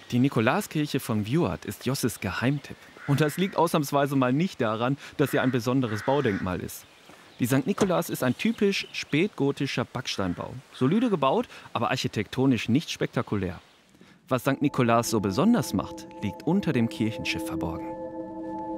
Die Nikolauskirche von Vuart ist Josses Geheimtipp. Und das liegt ausnahmsweise mal nicht daran, dass sie ein besonderes Baudenkmal ist. Die St. Nikolaus ist ein typisch spätgotischer Backsteinbau. Solide gebaut, aber architektonisch nicht spektakulär. Was St. Nikolaus so besonders macht, liegt unter dem Kirchenschiff verborgen.